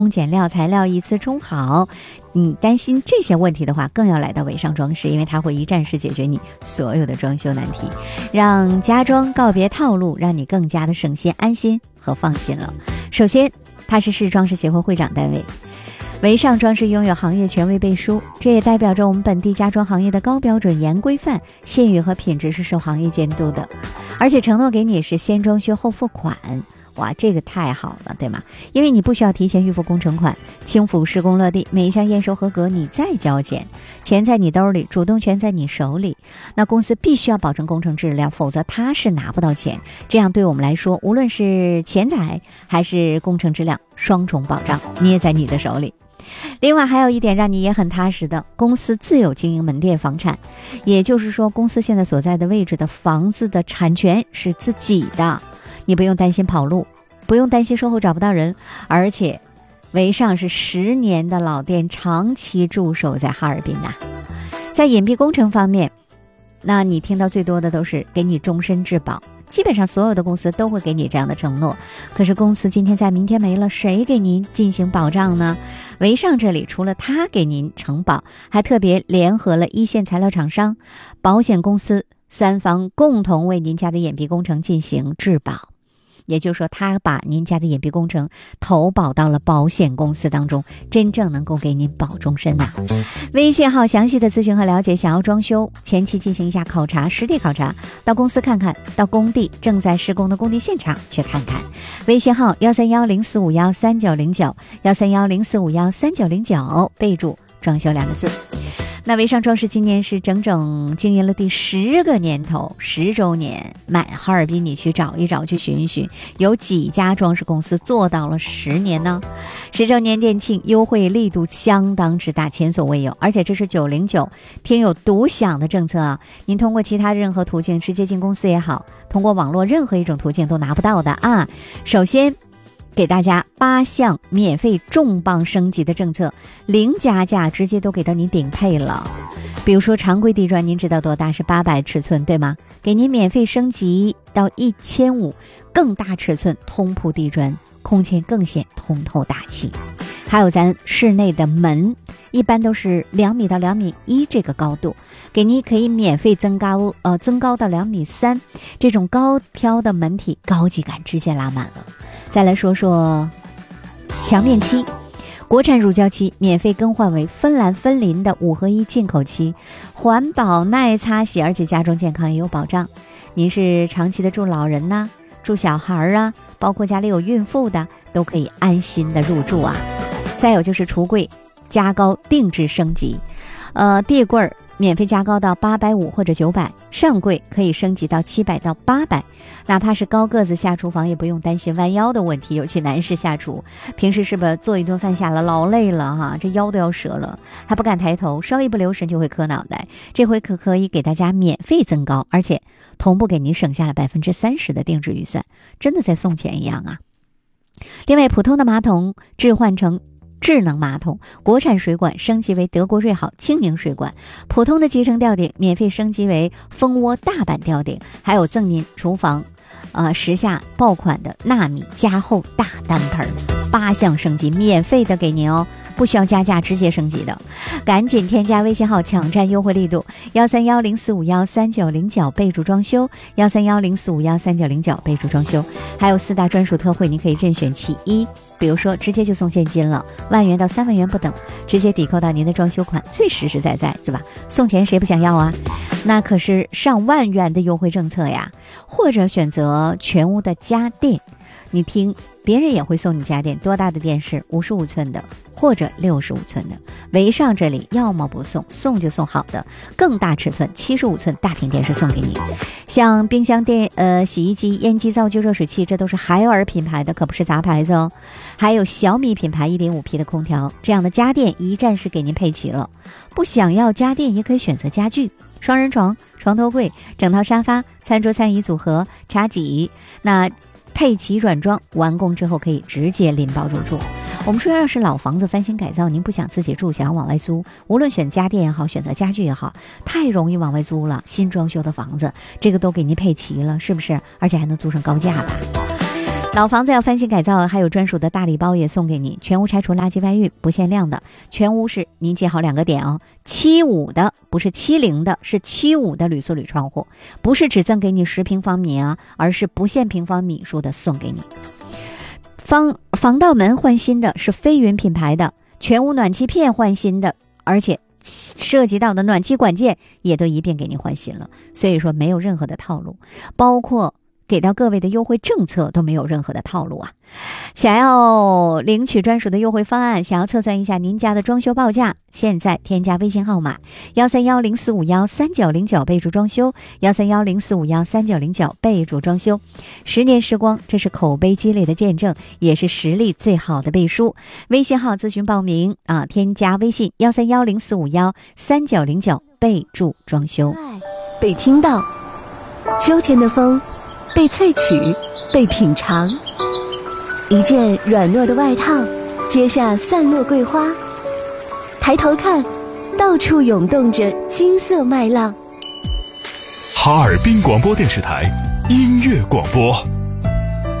减料材料一次冲好。你担心这些问题的话，更要来到伟尚装饰，因为它会一站式解决你所有的装修难题，让家装告别套路，让你更加的省心、安心和放心了。首先，它是市装饰协会会长单位，伟尚装饰拥有行业权威背书，这也代表着我们本地家装行业的高标准、严规范、信誉和品质是受行业监督的，而且承诺给你是先装修后付款。哇，这个太好了，对吗？因为你不需要提前预付工程款，轻付施工落地，每一项验收合格你再交钱，钱在你兜里，主动权在你手里。那公司必须要保证工程质量，否则他是拿不到钱。这样对我们来说，无论是钱财还是工程质量，双重保障捏在你的手里。另外还有一点让你也很踏实的，公司自有经营门店房产，也就是说公司现在所在的位置的房子的产权是自己的，你不用担心跑路，不用担心售后找不到人，而且伟尚是10年的老店，长期驻守在哈尔滨呐。在隐蔽工程方面，那你听到最多的都是给你终身质保，基本上所有的公司都会给你这样的承诺。可是公司今天在明天没了，谁给您进行保障呢？伟尚这里除了他给您承保，还特别联合了一线材料厂商、保险公司3方共同为您家的隐蔽工程进行质保。也就是说，他把您家的隐蔽工程投保到了保险公司当中，真正能够给您保终身呐。微信号详细的咨询和了解，想要装修前期进行一下考察，实地考察，到公司看看，到工地正在施工的工地现场去看看。微信号13104513909，13104513909，备注装修2个字。那伟尚装饰今年是整整经营了第10个年头，10周年，满哈尔滨你去找一找，去寻一寻，有几家装饰公司做到了10年呢？10周年店庆优惠力度相当之大，前所未有，而且这是909听友独享的政策啊！您通过其他任何途径直接进公司也好，通过网络任何一种途径都拿不到的啊！首先给大家8项免费重磅升级的政策，0加价直接都给到您顶配了。比如说常规地砖您知道多大，是800尺寸对吗？给您免费升级到1500，更大尺寸通铺地砖，空间更显通透大气。还有咱室内的门，一般都是2米到2.1米这个高度，给您可以免费增高到2.3米，这种高挑的门体高级感直接拉满了。再来说说墙面漆，国产乳胶漆免费更换为芬兰芬林的5合1进口漆，环保耐擦洗，而且家装健康也有保障。您是长期的住老人呐，住小孩啊，包括家里有孕妇的，都可以安心的入住啊。再有就是橱柜加高定制升级，地柜免费加高到850或者900，上柜可以升级到700到800，哪怕是高个子下厨房也不用担心弯腰的问题，尤其男士下厨，平时是不是做一顿饭下了老累了哈，这腰都要折了，还不敢抬头，稍一不留神就会磕脑袋。这回可以给大家免费增高，而且同步给您省下了30%的定制预算，真的在送钱一样啊。另外，普通的马桶置换成智能马桶，国产水管升级为德国瑞好轻盈水管，普通的集成吊顶免费升级为蜂窝大板吊顶，还有赠您厨房时下爆款的纳米加厚大单盆，8项升级免费的给您哦，不需要加价，直接升级的。赶紧添加微信号抢占优惠力度，13104513909，备注装修，13104513909，备注装修。还有4大专属特惠，你可以任选其一，比如说直接就送现金了，1万元到3万元不等，直接抵扣到您的装修款，最实实在在是吧？送钱谁不想要啊？那可是上万元的优惠政策呀。或者选择全屋的家电，你听别人也会送你家电，多大的电视？55寸的或者65寸的，伟尚这里要么不送，送就送好的，更大尺寸75寸大屏电视送给你。像冰箱洗衣机、烟机、灶具、热水器，这都是海尔品牌的，可不是杂牌子哦。还有小米品牌 1.5P 的空调，这样的家电一站式给您配齐了。不想要家电也可以选择家具，双人床、床头柜、整套沙发、餐桌餐椅组合、茶几，那配齐软装，完工之后可以直接拎包入住。我们说要是老房子翻新改造，您不想自己住，想要往外租，无论选家电也好，选择家具也好，太容易往外租了。新装修的房子，这个都给您配齐了，是不是？而且还能租上高价吧。 老房子要翻新改造，还有专属的大礼包也送给你，全屋拆除垃圾外运，不限量的。全屋是您记好2个点哦，75的不是70的，是75的铝塑铝窗户，不是只赠给你10平方米啊，而是不限平方米数的送给你。防盗门换新的是飞云品牌的，全屋暖气片换新的，而且涉及到的暖气管件也都一并给您换新了，所以说没有任何的套路，包括给到各位的优惠政策都没有任何的套路啊！想要领取专属的优惠方案，想要测算一下您家的装修报价，现在添加微信号码13104513909，备注装修13104513909，备注装修。10年时光，这是口碑积累的见证，也是实力最好的背书。微信号咨询报名啊，添加微信13104513909，备注装修。 被听到，秋天的风被萃取，被品尝，一件软糯的外套，揭下散落桂花。抬头看，到处涌动着金色麦浪。 哈尔滨广播电视台音乐广播。